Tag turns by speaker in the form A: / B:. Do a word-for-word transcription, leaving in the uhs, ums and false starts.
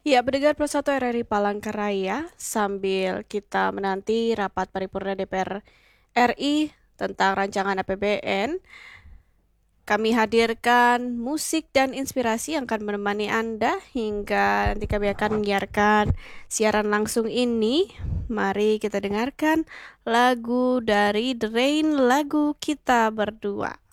A: Ya, pendengar Plus satu R R I Palangkaraya, sambil kita menanti rapat paripurna D P R R I tentang rancangan A P B N, kami hadirkan musik dan inspirasi yang akan menemani Anda hingga nanti kami akan menyiarkan siaran langsung ini. Mari kita dengarkan lagu dari The Rain, lagu kita berdua.